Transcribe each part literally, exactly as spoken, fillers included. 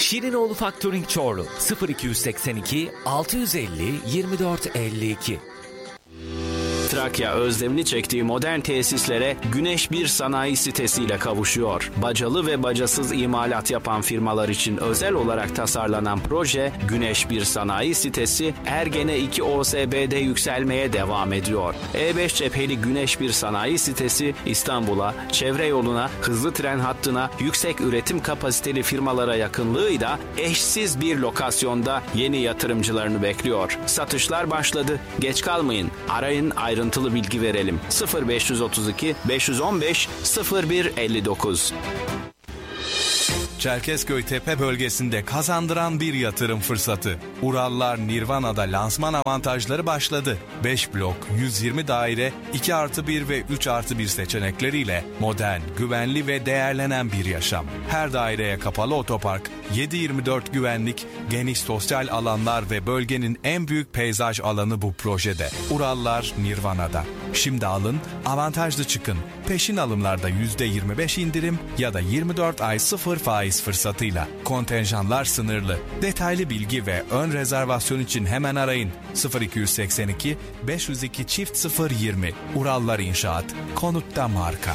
Şirinoğlu Factoring Çorlu sıfır iki seksen iki altı yüz elli yirmi dört elli iki. Trakya özlemini çektiği modern tesislere Güneş bir sanayi sitesiyle kavuşuyor. Bacalı ve bacasız imalat yapan firmalar için özel olarak tasarlanan proje Güneş bir sanayi sitesi Ergene iki O S B'de yükselmeye devam ediyor. E beş cepheli Güneş bir sanayi sitesi İstanbul'a, çevre yoluna, hızlı tren hattına, yüksek üretim kapasiteli firmalara yakınlığıyla eşsiz bir lokasyonda yeni yatırımcılarını bekliyor. Satışlar başladı. Geç kalmayın. Arayın, ayrıntılı bilgi verelim. sıfır beş otuz iki beş on beş sıfır bir elli dokuz. Çerkezköy Tepe bölgesinde kazandıran bir yatırım fırsatı. Urallar Nirvana'da lansman avantajları başladı. beş blok, yüz yirmi daire, iki artı bir ve üç artı bir seçenekleriyle modern, güvenli ve değerlenen bir yaşam. Her daireye kapalı otopark, yedi yirmi dört güvenlik, geniş sosyal alanlar ve bölgenin en büyük peyzaj alanı bu projede. Urallar Nirvana'da. Şimdi alın, avantajlı çıkın. Peşin alımlarda yüzde yirmi beş indirim ya da yirmi dört ay sıfır faiz fırsatıyla. Kontenjanlar sınırlı. Detaylı bilgi ve ön rezervasyon için hemen arayın. sıfır iki seksen iki beş yüz iki çift sıfır yirmi. Urallar İnşaat. Konutta marka.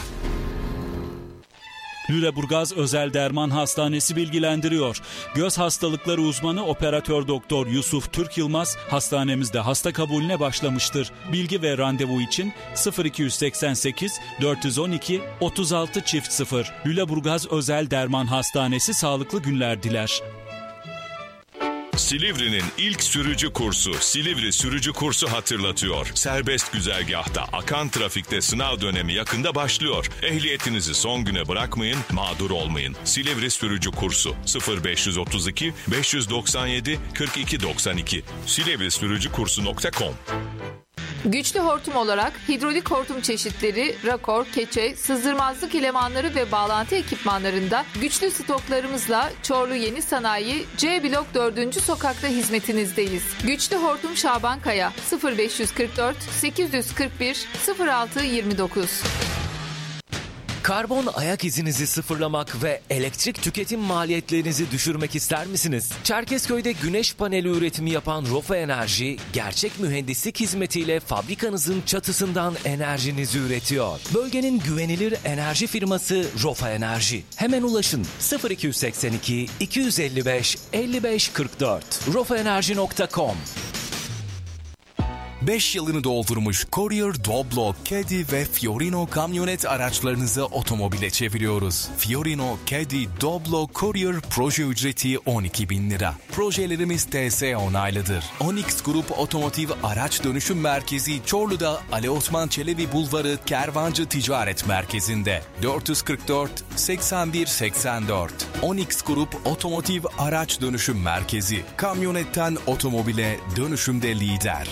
Lüleburgaz Özel Derman Hastanesi bilgilendiriyor. Göz hastalıkları uzmanı operatör doktor Yusuf Türk Yılmaz hastanemizde hasta kabulüne başlamıştır. Bilgi ve randevu için sıfır iki seksen sekiz dört on iki otuz altı çift sıfır. Lüleburgaz Özel Derman Hastanesi sağlıklı günler diler. Silivri'nin ilk sürücü kursu Silivri Sürücü Kursu hatırlatıyor. Serbest güzergahta akan trafikte sınav dönemi yakında başlıyor. Ehliyetinizi son güne bırakmayın, mağdur olmayın. Silivri Sürücü Kursu sıfır beş otuz iki beş doksan yedi kırk iki doksan iki silivri sürücü kursu nokta com. Güçlü hortum olarak hidrolik hortum çeşitleri, rakor, keçe, sızdırmazlık elemanları ve bağlantı ekipmanlarında güçlü stoklarımızla Çorlu Yeni Sanayi C Blok dördüncü sokakta hizmetinizdeyiz. Güçlü hortum Şaban Kaya sıfır beş kırk dört sekiz kırk bir sıfır altı yirmi dokuz. Karbon ayak izinizi sıfırlamak ve elektrik tüketim maliyetlerinizi düşürmek ister misiniz? Çerkezköy'de güneş paneli üretimi yapan Rofa Enerji, gerçek mühendislik hizmetiyle fabrikanızın çatısından enerjinizi üretiyor. Bölgenin güvenilir enerji firması Rofa Enerji. Hemen ulaşın sıfır iki seksen iki iki yüz elli beş elli beş kırk dört rofa enerji nokta com. beş yılını doldurmuş Courier, Doblo, Caddy ve Fiorino kamyonet araçlarınızı otomobile çeviriyoruz. Fiorino, Caddy, Doblo, Courier proje ücreti on iki bin lira. Projelerimiz T S onaylıdır. Onyx Grup Otomotiv Araç Dönüşüm Merkezi Çorlu'da Ali Osman Çelebi Bulvarı Kervancı Ticaret Merkezi'nde. dört yüz kırk dört seksen bir seksen dört. Onyx Grup Otomotiv Araç Dönüşüm Merkezi. Kamyonetten otomobile dönüşümde lider.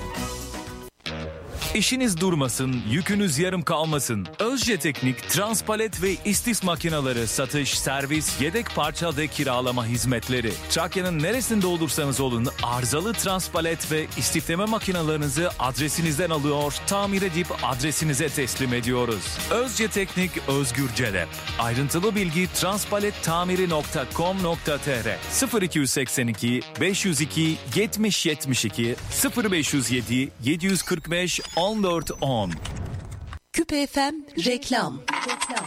İşiniz durmasın, yükünüz yarım kalmasın. Özce Teknik, transpalet ve istis makineleri satış, servis, yedek parça ve kiralama hizmetleri. Trakya'nın neresinde olursanız olun arızalı transpalet ve istifleme makinalarınızı adresinizden alıyor, tamir edip adresinize teslim ediyoruz. Özce Teknik, Özgür Celep. Ayrıntılı bilgi transpalettamiri nokta com nokta tr sıfır iki seksen iki beş yüz iki yetmiş yetmiş iki sıfır beş yüz yedi yedi yüz kırk beş on dört on. Küpe F M reklam. reklam.